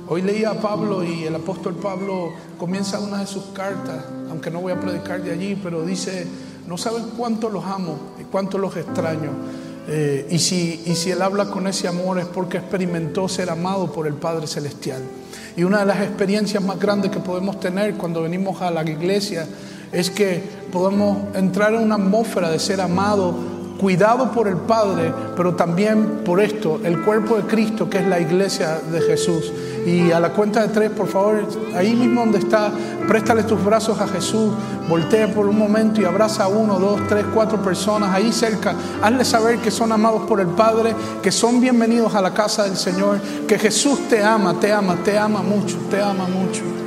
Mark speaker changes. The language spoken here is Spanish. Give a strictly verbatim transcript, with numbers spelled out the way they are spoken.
Speaker 1: Hoy leía a Pablo y el apóstol Pablo comienza una de sus cartas, aunque no voy a predicar de allí, pero dice: no saben cuánto los amo y cuánto los extraño. Eh, y, si, y si él habla con ese amor es porque experimentó ser amado por el Padre Celestial. Y una de las experiencias más grandes que podemos tener cuando venimos a la iglesia es que podemos entrar en una atmósfera de ser amado, cuidado por el Padre, pero también por esto, el cuerpo de Cristo, que es la iglesia de Jesús. Y a la cuenta de tres, por favor, ahí mismo donde está, préstale tus brazos a Jesús, voltea por un momento y abraza a uno, dos, tres, cuatro personas ahí cerca. Hazle saber que son amados por el Padre, que son bienvenidos a la casa del Señor, que Jesús te ama, te ama, te ama mucho, te ama mucho.